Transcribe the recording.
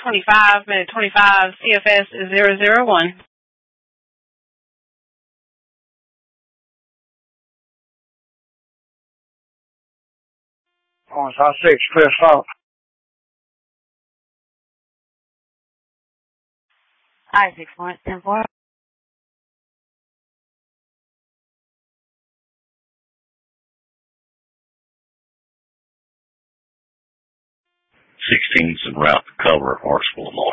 25, minute 25, CFS 001. On South 6, clear south. Hi, 6.10-4. 16's en route to cover Hartsville North.